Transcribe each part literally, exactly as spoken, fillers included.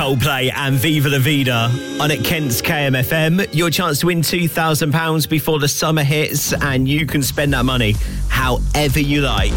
Coldplay and Viva La Vida on at Kent's K M F M. Your chance to win two thousand pounds before the summer hits, and you can spend that money however you like.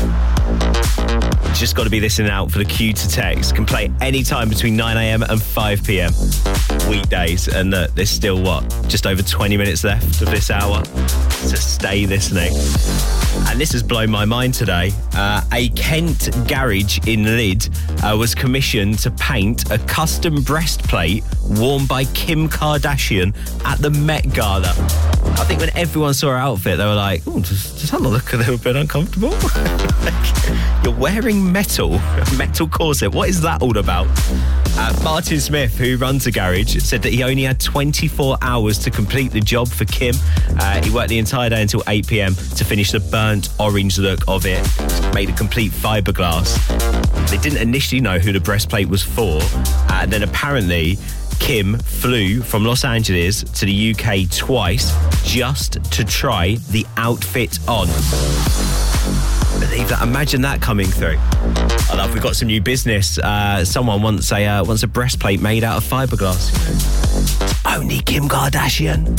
Just got to be listening out for the cue to text. Can play any time between nine a.m. and five p.m. weekdays. And uh, there's still, what, just over twenty minutes left of this hour. So stay listening. And this has blown my mind today. Uh, a Kent garage in Lyd uh, was commissioned to paint a custom breastplate worn by Kim Kardashian at the Met Gala. I think when everyone saw her outfit, they were like, oh, does, does that not look a little bit uncomfortable? Like, you're wearing metal, a metal corset. What is that all about? Uh, Martin Smith, who runs the garage, said that he only had twenty-four hours to complete the job for Kim. Uh, he worked the entire day until eight p.m. to finish the burnt orange look of it. Made a complete fiberglass. They didn't initially know who the breastplate was for. Uh, and then apparently Kim flew from Los Angeles to the U K twice just to try the outfit on. Believe that. Imagine that coming through. I love we've got some new business. Uh, someone wants a uh, wants a breastplate made out of fiberglass. Only Kim Kardashian.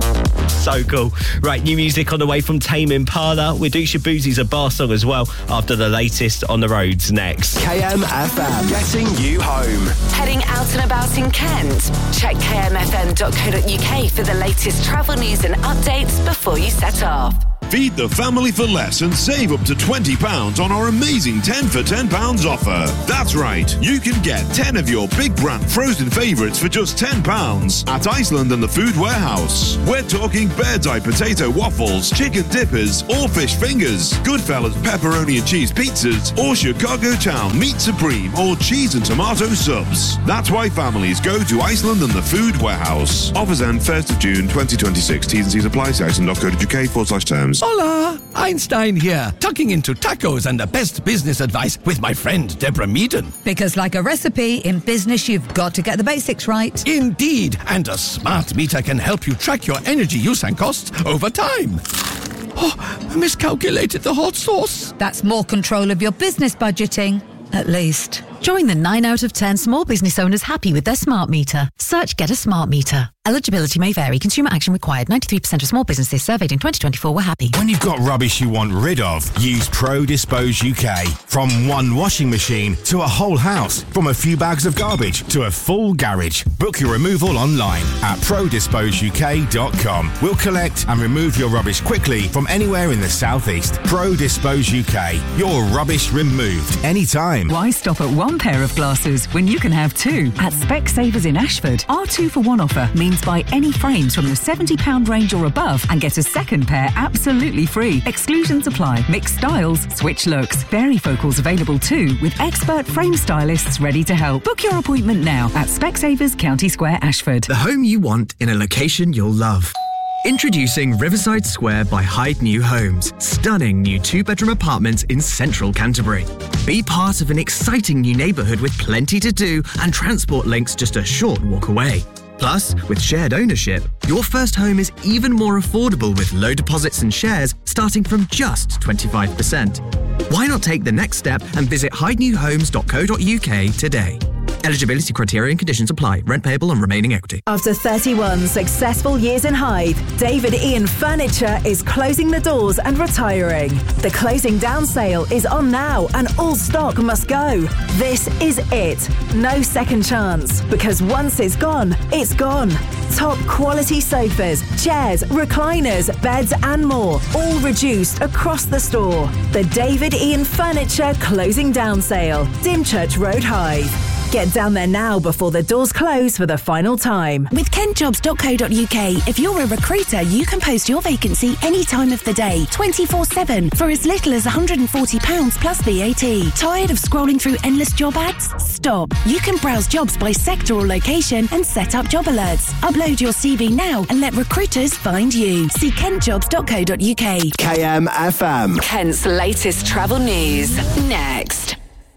So cool. Right, new music on the way from Tame Impala. With Dusha Boozy's a bar song as well after the latest on the roads next. K M F M, getting you home. Heading out and about in Kent? Check k m f m dot co dot u k for the latest travel news and updates before you set off. Feed the family for less and save up to twenty pounds on our amazing ten for ten pounds offer. That's right, you can get ten of your big brand frozen favourites for just ten pounds at Iceland and the Food Warehouse. We're talking Bird's Eye potato waffles, chicken dippers, or fish fingers, Goodfellas pepperoni and cheese pizzas, or Chicago Town meat supreme or cheese and tomato subs. That's why families go to Iceland and the Food Warehouse. Offers end first of June twenty twenty-six. T's and C's apply. See iceland dot co dot u k forward slash terms. Hola, Einstein here, tucking into tacos and the best business advice with my friend Deborah Meaden. Because like a recipe, in business you've got to get the basics right. Indeed, and a smart meter can help you track your energy use and costs over time. Oh, I miscalculated the hot sauce. That's more control of your business budgeting, at least. Join the nine out of ten small business owners happy with their smart meter. Search Get a Smart Meter. Eligibility may vary. Consumer action required. ninety-three percent of small businesses surveyed in twenty twenty-four were happy. When you've got rubbish you want rid of, use Pro Dispose U K. From one washing machine to a whole house, from a few bags of garbage to a full garage. Book your removal online at pro dispose u k dot com. We'll collect and remove your rubbish quickly from anywhere in the southeast. Pro Dispose U K. Your rubbish removed anytime. Why stop at one pair of glasses when you can have two? At Specsavers in Ashford, our two for one offer means buy any frames from the seventy pounds range or above and get a second pair absolutely free. Exclusions apply. Mixed styles, switch looks. Varifocals available too, with expert frame stylists ready to help. Book your appointment now at Specsavers County Square, Ashford. The home you want in a location you'll love. Introducing Riverside Square by Hyde New Homes. Stunning new two-bedroom apartments in central Canterbury. Be part of an exciting new neighbourhood with plenty to do and transport links just a short walk away. Plus, with shared ownership, your first home is even more affordable with low deposits and shares starting from just twenty-five percent. Why not take the next step and visit hyde new homes dot co dot u k today? Eligibility criteria and conditions apply. Rent payable on remaining equity. After thirty-one successful years in Hythe, David Ian Furniture is closing the doors and retiring. The closing down sale is on now and all stock must go. This is it. No second chance. Because once it's gone, it's gone. Top quality sofas, chairs, recliners, beds and more. All reduced across the store. The David Ian Furniture closing down sale. Dymchurch Road, Hythe. Get down there now before the doors close for the final time. With kent jobs dot co dot u k, if you're a recruiter, you can post your vacancy any time of the day, twenty-four seven, for as little as one hundred forty pounds plus V A T. Tired of scrolling through endless job ads? Stop. You can browse jobs by sector or location and set up job alerts. Upload your C V now and let recruiters find you. See kent jobs dot co dot u k. K M F M. Kent's latest travel news. Next.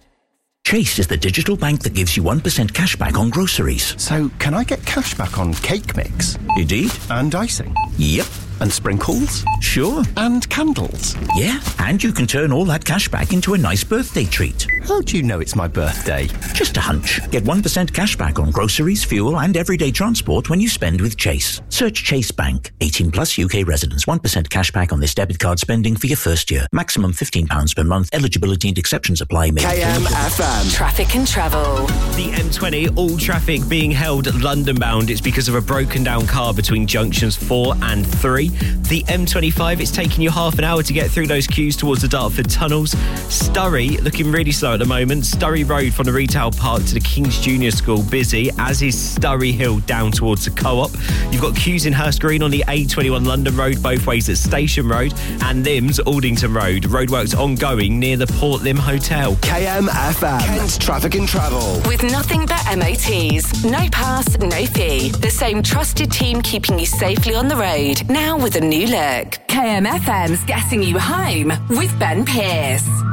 Chase is the digital bank that gives you one percent cash back on groceries. So, can I get cash back on cake mix? Indeed. And icing? Yep. And sprinkles? Sure. And candles? Yeah, and you can turn all that cash back into a nice birthday treat. How do you know it's my birthday? Just a hunch. Get one percent cash back on groceries, fuel and everyday transport when you spend with Chase. Search Chase Bank. eighteen plus U K residents. one percent cash back on this debit card spending for your first year. Maximum fifteen pounds per month. Eligibility and exceptions apply. K M F M. Traffic and travel. The M twenty, all traffic being held London bound. It's because of a broken down car between junctions four and three. The M twenty-five, it's taking you half an hour to get through those queues towards the Dartford tunnels. Surrey, looking really slow at the moment. Surrey Road from the retail park to the King's Junior School, busy, as is Surrey Hill down towards the Co-op. You've got queues in Hurst Green on the A twenty-one London Road, both ways at Station Road, and Limbs, Aldington Road. Roadworks ongoing near the Port Lim Hotel. K M F M. Kent's Traffic and Travel. With nothing but M O Ts. No pass, no fee. The same trusted team keeping you safely on the road. Now with a new look. K M F M's Getting You Home with Ben Pearce.